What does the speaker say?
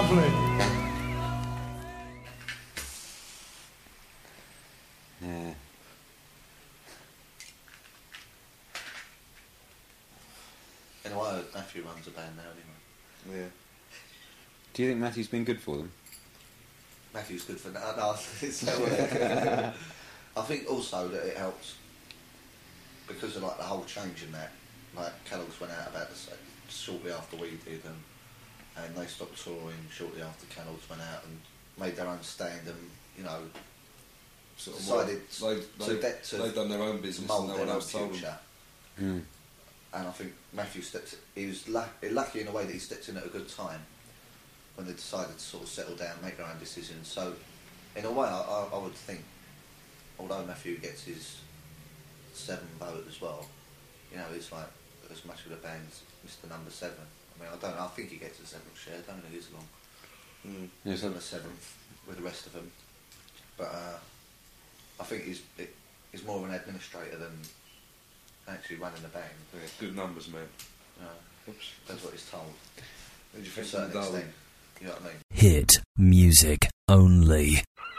Lovely. Yeah. Anyway, Matthew runs a band now anyway. Yeah. Do you think Matthew's been good for them? Matthew's good for now. No, I think also that it helps because of like the whole change in that. Like Kellogg's went out about the shortly after we did, and they stopped touring shortly after Kellogg's went out and made their own stand, and you know, Sort of decided they've done their own business and mould no their one own else told them. future. Mm. And I think Matthew he was lucky in a way that he stepped in at a good time when they decided to sort of settle down, make their own decisions. So, in a way, I would think, although Matthew gets his 7 vote as well, you know, he's like as much of the band as Mr. Number 7. I mean, I don't know, I think he gets a 7th share, don't know who's long. Yes, He's on the 7th with the rest of them. But I think he's more of an administrator than actually running the band. Yeah, good numbers, man. Oops. That's what he's told. What did you To a think certain of Darwin? extent. You know what I mean? Hit music only.